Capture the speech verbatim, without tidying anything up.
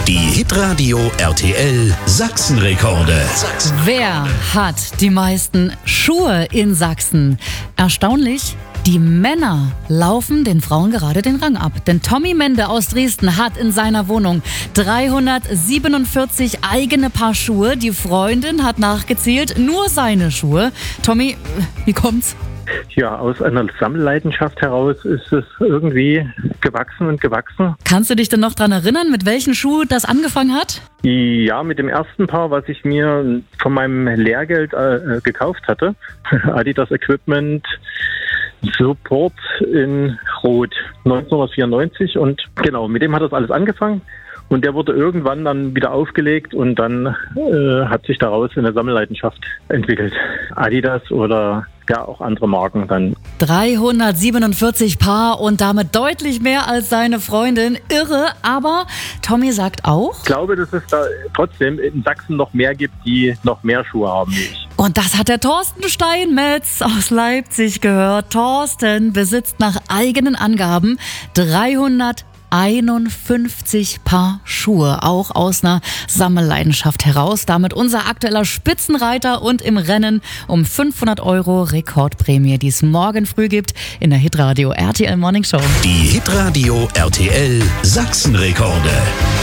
Die Hitradio R T L Sachsenrekorde. Sachsen. Wer hat die meisten Schuhe in Sachsen? Erstaunlich, die Männer laufen den Frauen gerade den Rang ab. Denn Tommy Mende aus Dresden hat in seiner Wohnung dreihundertsiebenundvierzig eigene Paar Schuhe. Die Freundin hat nachgezählt, nur seine Schuhe. Tommy, wie kommt's? Ja, aus einer Sammelleidenschaft heraus ist es irgendwie gewachsen und gewachsen. Kannst du dich denn noch dran erinnern, mit welchen Schuh das angefangen hat? Ja, mit dem ersten Paar, was ich mir von meinem Lehrgeld äh, gekauft hatte. Adidas Equipment Support in Rot, neunzehnhundertvierundneunzig. Und genau, mit dem hat das alles angefangen. Und der wurde irgendwann dann wieder aufgelegt und dann äh, hat sich daraus eine Sammelleidenschaft entwickelt. Adidas oder ja auch andere Marken dann. dreihundertsiebenundvierzig Paar und damit deutlich mehr als seine Freundin. Irre, aber Tommy sagt auch... Ich glaube, dass es da trotzdem in Sachsen noch mehr gibt, die noch mehr Schuhe haben wie ich. Und das hat der Thorsten Steinmetz aus Leipzig gehört. Thorsten besitzt nach eigenen Angaben dreihunderteinundfünfzig Paar Schuhe, auch aus einer Sammelleidenschaft heraus. Damit unser aktueller Spitzenreiter und im Rennen um fünfhundert Euro Rekordprämie, die es morgen früh gibt in der Hitradio R T L Morning Show. Die Hitradio R T L Sachsenrekorde.